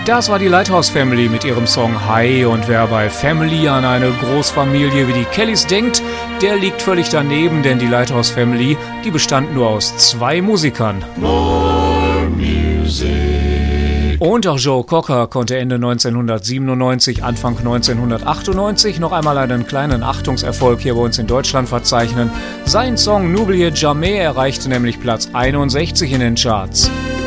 Das war die Lighthouse Family mit ihrem Song Hi, und wer bei Family an eine Großfamilie wie die Kellys denkt, der liegt völlig daneben, denn die Lighthouse Family, die bestand nur aus 2 Musikern. More music. Und auch Joe Cocker konnte Ende 1997, Anfang 1998 noch einmal einen kleinen Achtungserfolg hier bei uns in Deutschland verzeichnen. Sein Song N'Oubliez Jamais erreichte nämlich Platz 61 in den Charts.